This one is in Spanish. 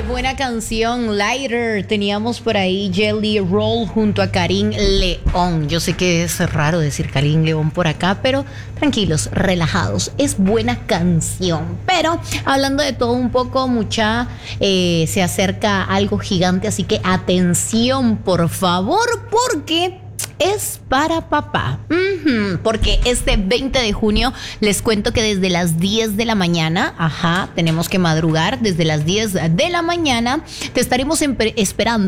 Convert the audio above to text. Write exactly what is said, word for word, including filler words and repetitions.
buena canción, Lighter. Teníamos por ahí Jelly Roll junto a Karim León. Yo sé que es raro decir Karim León por acá, pero tranquilos, relajados. Es buena canción. Pero hablando de todo un poco, mucha, eh, se acerca algo gigante, así que atención, por favor, porque es para papá. Uh-huh, porque este veinte de junio les cuento que desde las diez de la mañana, ajá, tenemos que madrugar, desde las diez de la mañana te estaremos esperando